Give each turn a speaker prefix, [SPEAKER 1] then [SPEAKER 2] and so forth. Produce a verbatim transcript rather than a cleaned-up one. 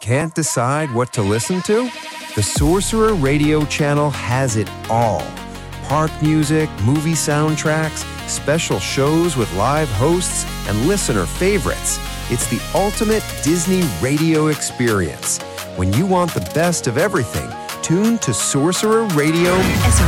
[SPEAKER 1] Can't decide what to listen to? The Sorcerer Radio channel has it all. Park music, movie soundtracks, special shows with live hosts, and listener favorites. It's the ultimate Disney radio experience. When you want the best of everything, tune to Sorcerer Radio
[SPEAKER 2] as a